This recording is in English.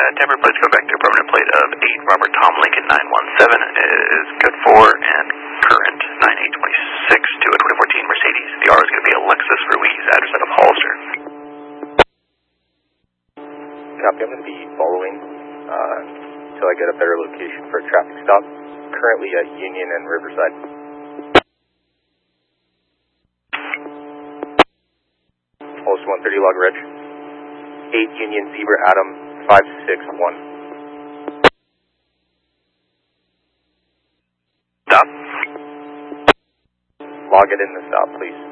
temporary plates go back to a permanent plate of 8 Robert Tom Lincoln 917 is good for, and current 9826 to a 2014 Mercedes. The R is going to be Alexis Ruiz, address out of Hollister. Copy, I'm going to be following until I get a better location for a traffic stop, currently at Union and Riverside. Post 130 log reg. 8 Union Zebra Adam 561. Stop. Log it in the stop, please.